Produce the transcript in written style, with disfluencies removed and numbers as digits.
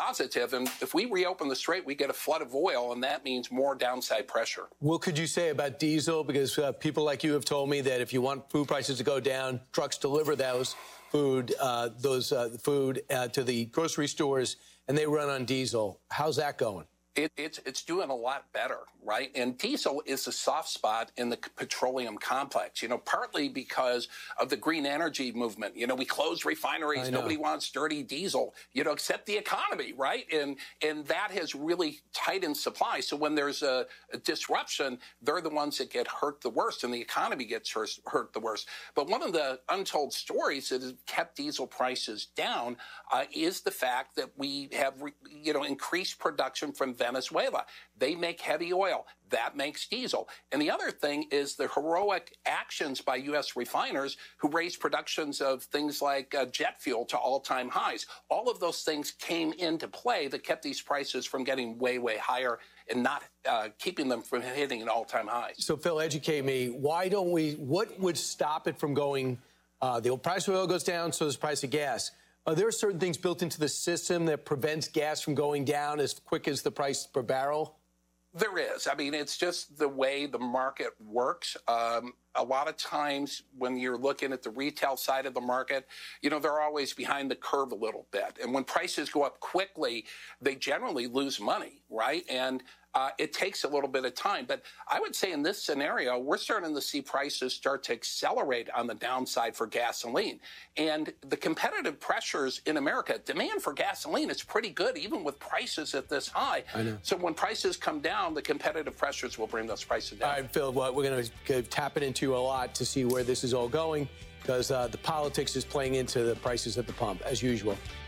positive. And if we reopen the strait, we get a flood of oil, and that means more downside pressure. What could you say about diesel? Because people like you have told me that if you want food prices to go down, trucks deliver those food to the grocery stores, and they run on diesel. How's that going? It's doing a lot better, right? And diesel is a soft spot in the petroleum complex, partly because of the green energy movement. We closed refineries. Nobody wants dirty diesel, except the economy, right? And that has really tightened supply. So when there's a disruption, they're the ones that get hurt the worst, and the economy gets hurt the worst. But one of the untold stories that has kept diesel prices down is the fact that we have, increased production from Venezuela. They make heavy oil. That makes diesel. And the other thing is the heroic actions by U.S. refiners who raised productions of things like jet fuel to all-time highs. All of those things came into play that kept these prices from getting way, way higher and not keeping them from hitting an all-time high. So, Phil, educate me. What would stop it from going, the price of oil goes down, so does the price of gas. Are there certain things built into the system that prevents gas from going down as quick as the price per barrel? There is. I mean, it's just the way the market works. A lot of times when you're looking at the retail side of the market, they're always behind the curve a little bit. And when prices go up quickly, they generally lose money, right? And it takes a little bit of time. But I would say in this scenario, we're starting to see prices start to accelerate on the downside for gasoline. And the competitive pressures in America, demand for gasoline is pretty good, even with prices at this high. I know. So when prices come down, the competitive pressures will bring those prices down. All right, Phil, we're going to tap it into a lot to see where this is all going, because the politics is playing into the prices at the pump, as usual.